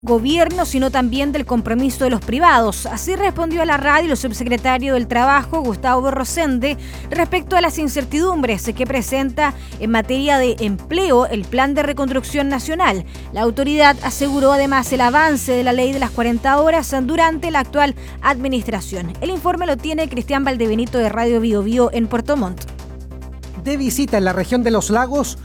gobierno, sino también del compromiso de los privados. Así respondió a la radio el subsecretario del Trabajo, Gustavo Rosende, respecto a las incertidumbres que presenta en materia de empleo el Plan de Reconstrucción Nacional. La autoridad aseguró además el avance de la ley de las 40 horas durante la actual administración. El informe lo tiene Cristian Valdebenito de Radio Bio Bio en Puerto Montt. De visita en la región de Los Lagos,